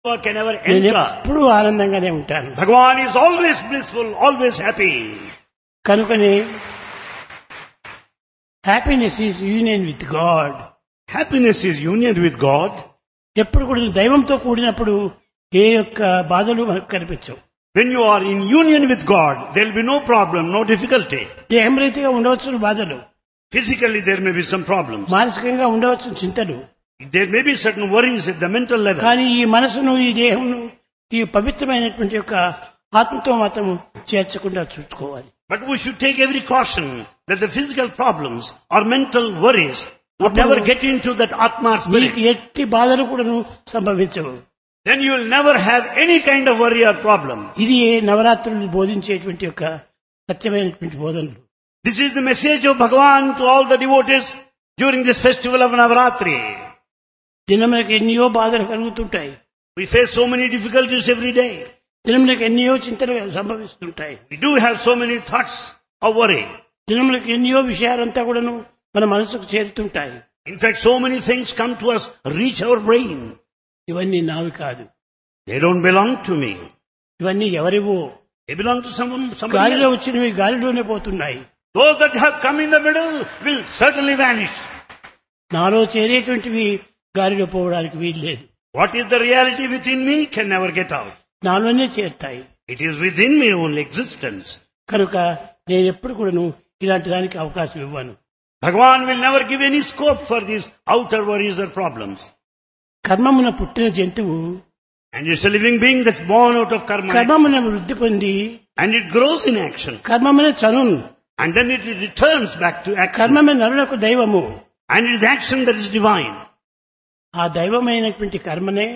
can ever నేను enter. ఎప్పుడూ ఆనందంగానే ఉంటాను. Bhagavan is always blissful, always happy. కనుకనే happiness is union with God. Happiness is union with God. ఎప్పుడు కూడా దైవంతో కూడినప్పుడు ఏ యొక్క బాధలు మనకు కనిపించవు. When you are in union with God, there will be no problem, no difficulty. దేహం రీతిగా ఉండవచ్చు బాధలు, Physically there may be some problems. మానసికంగా ఉండవచ్చు చింతలు. There may be certain worries at the mental level. కానీ ఈ మనసును ఈ దేహమును ఈ పవిత్రమైనటువంటి యొక్క ఆత్మతో మాత్రం చేర్చకుండా చూసుకోవాలి. But we should take every caution that the physical problems or mental worries would never get into that Atma మీకు spirit. ఎట్టి బాధలు కూడా సంభవించవు. Then you will never have any kind of worry or problem. ఇది నవరాత్రులు బోధించేటువంటి యొక్క సత్యమైనటువంటి బోధనలు. This is the message of Bhagavan to all the devotees during this festival of Navaratri. దినములకు ఎన్నో బాధలు కలుగుతుంటాయి. We face so many difficulties every day. దినములకు ఎన్నో చింతలు సంభవిస్తుంటాయి. We do have so many thoughts of worry. దినములకు ఎన్నో విషయాలంతా కూడాను మన మనసుకు చేరుతుంటాయి. In fact, so many things come to us, reach our brain. ఇవన్నీ నావి కాదు, They don't belong to me. ఇవన్నీ ఎవరివో. They belong to somebody గాలిలో else. వచ్చినవి గాలిలోనే పోతున్నాయి. Those that have come in the middle will certainly vanish. నాలో చేరేటువంటివి గాలిలో పోవడానికి వీల్లేదు. What is the reality within me can never get out. నాలోనే చేరుతాయి. It is within me only existence. కనుక నేను ఎప్పుడు కూడాను ఇలాంటి దానికి అవకాశం ఇవ్వను. Bhagavan will never give any scope for these outer worries or problems. కర్మమున పుట్టిన జంతువు And it's a living being that's born out of karma. కర్మమున వృద్ధి పొంది And it grows in action. కర్మమున చనున్. And then it returns back to action. కర్మమే నరులకు దైవము. And it is action that is divine. ఆ దైవమైనటువంటి కర్మనే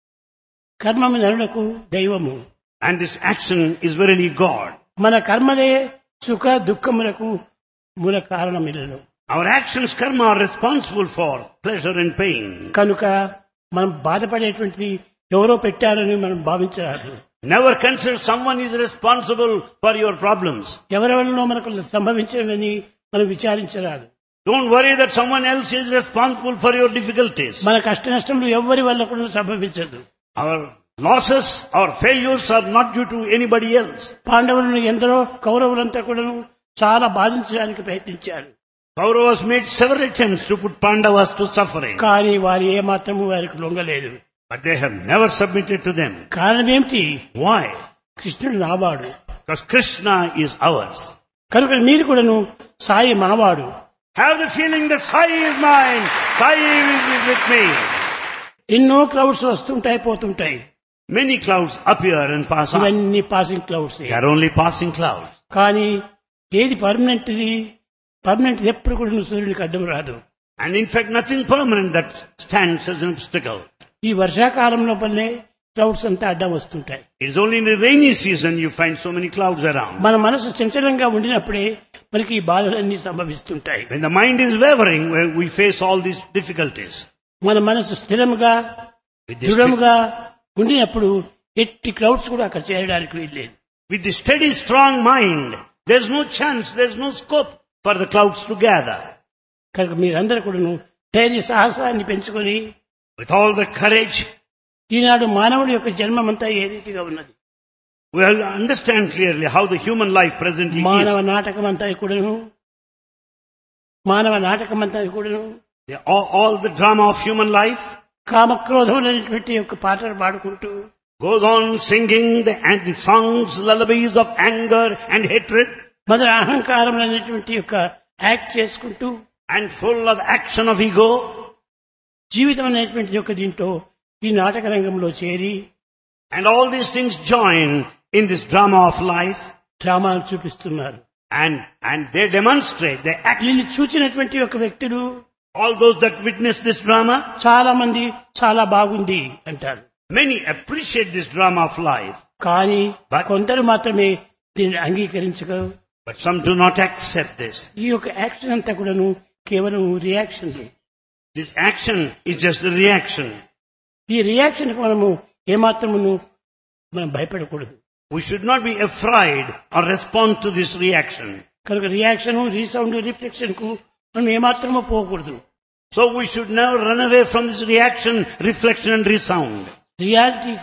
కర్మము నరులకు దైవము. And this action is verily God. మన కర్మలే సుఖ దుఃఖములకు మూల కారణమిల్లను. Our actions, karma, are responsible for pleasure and pain. కనుక మనం బాధపడేటువంటిది ఎవరో పెట్టారని మనం భావించరాదు. Never consider someone is responsible for your problems. ఎవరెవరిలో మనకు సంభవించవని మనం విచారించరాదు. Don't worry that someone else is responsible for your difficulties. మన కష్ట నష్టములు ఎవరి వల్ల కూడా సంభవించదు. Our losses, our failures are not due to anybody else. పాండవులను ఎందరో కౌరవులంతా కూడా చాలా బాధించడానికి ప్రయత్నించారు. Kauravas made several attempts to put Pandavas to suffering. కానీ వారు ఏమాత్రము వారికి లొంగలేదు. But they have never submitted to them. కారణం ఏమిటి? Why? కృష్ణుడు నావాడు. Because Krishna is ours. కనుక మీరు కూడాను సాయి మనవాడు. Have the feeling that Sai is mine. Sai is with me. ఎన్నో క్లౌడ్స్ వస్తుంటాయి పోతుంటాయి. Many clouds appear and pass on. ఇవన్నీ passing clouds. They are only passing clouds. కానీ ఏది పర్మనెంట్ది? పర్మనెంట్ ఎప్పుడు కూడా సూర్యునికి అడ్డం రాదు. And in fact, nothing permanent that stands as an obstacle. ఈ వర్షాకాలం లోపలనే క్లౌడ్స్ అంతా అడ్డం వస్తుంటాయి. It is only in the rainy season you find so many clouds around. మన మనసు చంచలంగా ఉండినప్పుడే మనకి ఈ బాధలన్నీ సంభవిస్తుంటాయి. When the mind is wavering, we face all these difficulties. మన మనసు స్థిరముగా దృఢముగా ఉండినప్పుడు ఎట్టి క్లౌడ్స్ కూడా అక్కడ చేరడానికి వీల్లేదు. With the steady, strong mind, there is no chance, there is no scope for the clouds to gather. కనుక మీరందరూ కూడాను ధైర్య సాహసాన్ని పెంచుకొని With all the courage, ఈనాడు మానవుడి యొక్క జన్మమంతా ఏ రీతిగా ఉన్నది. we will understand clearly how the human life presently మానవ is. నాటకమంతా కూడాను All the drama of human life కామక్రోధములైనటువంటి యొక్క పాటలు పాడుకుంటూ goes on singing the songs, lullabies of anger and hatred, మొదల అహంకారములైనటువంటి యొక్క యాక్ట్ చేసుకుంటూ and full of action of ego. జీవితం అనేటువంటి యొక్క దీంట్లో ఈ నాటక రంగంలో చేరి And all these things join in this drama of life, డ్రామాలు చూపిస్తున్నారు. and they demonstrate, they act. దీన్ని చూచినటువంటి ఒక వ్యక్తులు All those that witness this drama, చాలా మంది చాలా బాగుంది అంటారు. many appreciate this drama of life, కానీ But- కొందరు మాత్రమే దీన్ని అంగీకరించగలరు. but some do not accept this. ఈ యొక్క యాక్షన్ అంతా కూడాను కేవలం reaction. This action is just a reaction. ఈ రియాక్షన్ కు మనము ఏమాత్రమును మనం భయపడకూడదు. We should not be afraid or respond to this reaction. కనుక రియాక్షన్ రీసౌండ్ రిఫ్లెక్షన్ కు మనం ఏమాత్రమూ పోకూడదు. So we should never run away from this reaction, reflection and resound. Reality